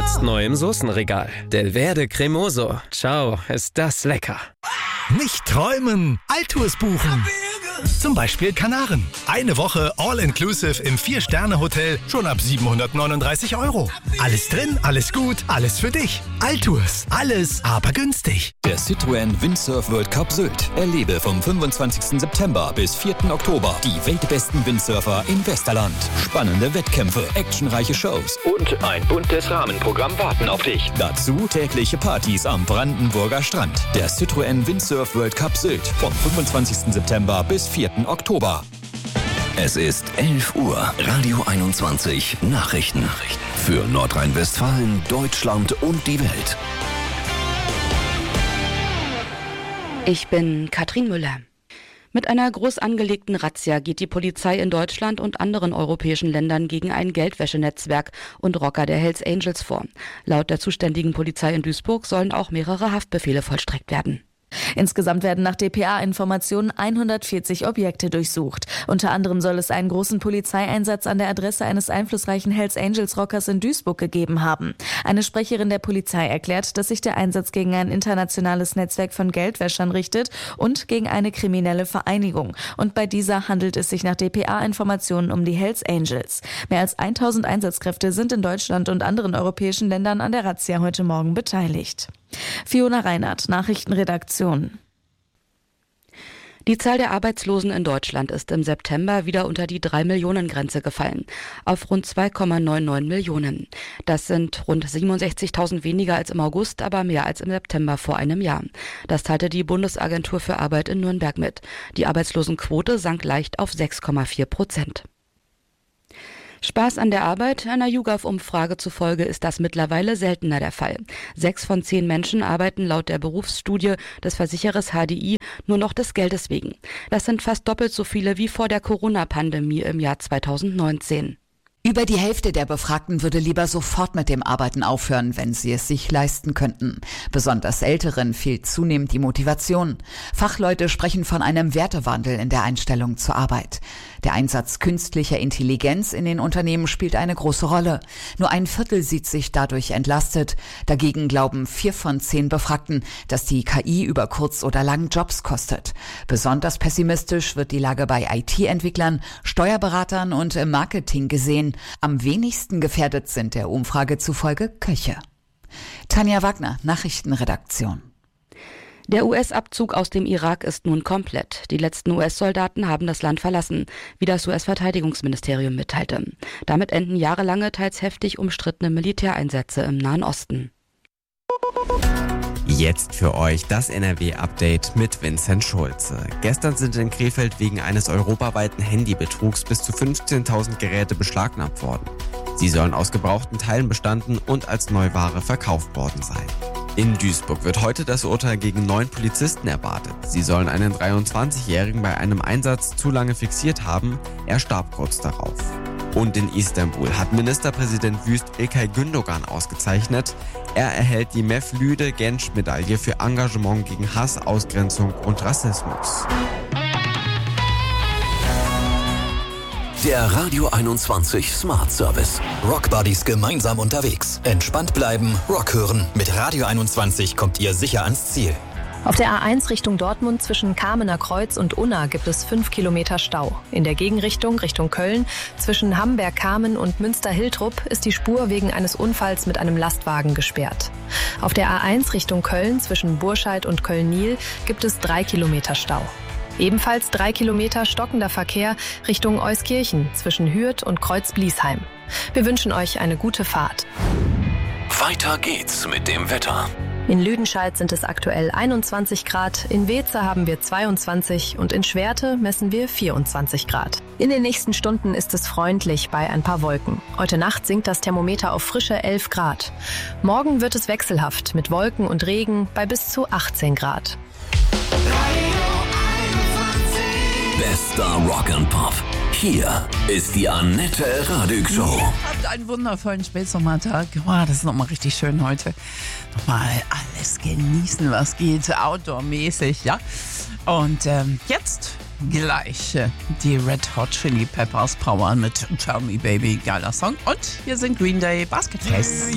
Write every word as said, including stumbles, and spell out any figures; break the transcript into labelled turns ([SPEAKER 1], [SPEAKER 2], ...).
[SPEAKER 1] Jetzt neu im Soßenregal. Del Verde Cremoso. Ciao, ist das lecker.
[SPEAKER 2] Nicht träumen, Altours buchen. Zum Beispiel Kanaren. Eine Woche All-Inclusive im vier-Sterne-Hotel schon ab siebenhundertneununddreißig Euro. Alles drin, alles gut, alles für dich. Altours, alles aber günstig.
[SPEAKER 3] Der Citroën Windsurf World Cup Sylt. Erlebe vom fünfundzwanzigsten September bis vierten Oktober die weltbesten Windsurfer im Westerland. Spannende Wettkämpfe, actionreiche Shows und ein buntes Rahmenprogramm warten auf dich. Dazu tägliche Partys am Brandenburger Strand. Der Citroën Windsurf World Cup Sylt vom fünfundzwanzigsten September bis vierten Oktober.
[SPEAKER 4] Es ist elf Uhr. Radio einundzwanzig Nachrichten. Für Nordrhein-Westfalen, Deutschland und die Welt.
[SPEAKER 5] Ich bin Katrin Müller. Mit einer groß angelegten Razzia geht die Polizei in Deutschland und anderen europäischen Ländern gegen ein Geldwäschenetzwerk und Rocker der Hells Angels vor. Laut der zuständigen Polizei in Duisburg sollen auch mehrere Haftbefehle vollstreckt werden.
[SPEAKER 6] Insgesamt werden nach D P A-Informationen hundertvierzig Objekte durchsucht. Unter anderem soll es einen großen Polizeieinsatz an der Adresse eines einflussreichen Hells Angels Rockers in Duisburg gegeben haben. Eine Sprecherin der Polizei erklärt, dass sich der Einsatz gegen ein internationales Netzwerk von Geldwäschern richtet und gegen eine kriminelle Vereinigung. Und bei dieser handelt es sich nach D P A-Informationen um die Hells Angels. Mehr als tausend Einsatzkräfte sind in Deutschland und anderen europäischen Ländern an der Razzia heute Morgen beteiligt. Fiona Reinhardt, Nachrichtenredaktion.
[SPEAKER 5] Die Zahl der Arbeitslosen in Deutschland ist im September wieder unter die drei Millionen Grenze gefallen, auf rund zwei Komma neunundneunzig Millionen. Das sind rund siebenundsechzigtausend weniger als im August, aber mehr als im September vor einem Jahr. Das teilte die Bundesagentur für Arbeit in Nürnberg mit. Die Arbeitslosenquote sank leicht auf sechs Komma vier Prozent. Spaß an der Arbeit? Einer YouGov-Umfrage zufolge ist das mittlerweile seltener der Fall. Sechs von zehn Menschen arbeiten laut der Berufsstudie des Versicherers H D I nur noch des Geldes wegen. Das sind fast doppelt so viele wie vor der Corona-Pandemie im Jahr zweitausendneunzehn.
[SPEAKER 7] Über die Hälfte der Befragten würde lieber sofort mit dem Arbeiten aufhören, wenn sie es sich leisten könnten. Besonders Älteren fehlt zunehmend die Motivation. Fachleute sprechen von einem Wertewandel in der Einstellung zur Arbeit. Der Einsatz künstlicher Intelligenz in den Unternehmen spielt eine große Rolle. Nur ein Viertel sieht sich dadurch entlastet. Dagegen glauben vier von zehn Befragten, dass die K I über kurz oder lang Jobs kostet. Besonders pessimistisch wird die Lage bei I T-Entwicklern, Steuerberatern und im Marketing gesehen. Am wenigsten gefährdet sind der Umfrage zufolge Köche. Tanja Wagner, Nachrichtenredaktion.
[SPEAKER 5] Der U S-Abzug aus dem Irak ist nun komplett. Die letzten U S-Soldaten haben das Land verlassen, wie das U S-Verteidigungsministerium mitteilte. Damit enden jahrelange, teils heftig umstrittene Militäreinsätze im Nahen Osten.
[SPEAKER 8] Jetzt für euch das N R W-Update mit Vincent Schulze. Gestern sind in Krefeld wegen eines europaweiten Handybetrugs bis zu fünfzehntausend Geräte beschlagnahmt worden. Sie sollen aus gebrauchten Teilen bestanden und als Neuware verkauft worden sein. In Duisburg wird heute das Urteil gegen neun Polizisten erwartet. Sie sollen einen dreiundzwanzigjährigen bei einem Einsatz zu lange fixiert haben. Er starb kurz darauf. Und in Istanbul hat Ministerpräsident Wüst İlkay Gündogan ausgezeichnet. Er erhält die Mevlüde-Genç-Medaille für Engagement gegen Hass, Ausgrenzung und Rassismus.
[SPEAKER 4] Der Radio einundzwanzig Smart Service.
[SPEAKER 3] Rockbuddies gemeinsam unterwegs. Entspannt bleiben, Rock hören. Mit Radio einundzwanzig kommt ihr sicher ans Ziel.
[SPEAKER 9] Auf der A eins Richtung Dortmund zwischen Kamener Kreuz und Unna gibt es fünf Kilometer Stau. In der Gegenrichtung Richtung Köln zwischen Hamberg-Kamen und Münster-Hiltrup ist die Spur wegen eines Unfalls mit einem Lastwagen gesperrt. Auf der A eins Richtung Köln zwischen Burscheid und Köln-Niel gibt es drei Kilometer Stau. Ebenfalls drei Kilometer stockender Verkehr Richtung Euskirchen zwischen Hürth und Kreuz-Bliesheim. Wir wünschen euch eine gute Fahrt.
[SPEAKER 4] Weiter geht's mit dem Wetter.
[SPEAKER 9] In Lüdenscheid sind es aktuell einundzwanzig Grad, in Weeze haben wir zweiundzwanzig und in Schwerte messen wir vierundzwanzig Grad. In den nächsten Stunden ist es freundlich bei ein paar Wolken. Heute Nacht sinkt das Thermometer auf frische elf Grad. Morgen wird es wechselhaft mit Wolken und Regen bei bis zu achtzehn Grad.
[SPEAKER 4] Bester Rock and Pop. Hier ist die Annette Radig Show.
[SPEAKER 10] Habt einen wundervollen Spätsommertag. Oh, das ist nochmal richtig schön heute. Nochmal alles genießen, was geht, outdoor-mäßig, ja. Und ähm, jetzt gleich äh, die Red Hot Chili Peppers Power mit Tell Me Baby, geiler Song. Und hier sind Green Day, Basket Case.